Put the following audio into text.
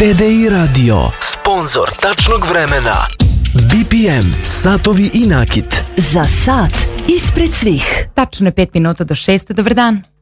TDI Radio, sponzor tačnog vremena. BPM, satovi i nakit. Za sat ispred svih. Tačno je 5 minuta do 6. Dobar dan.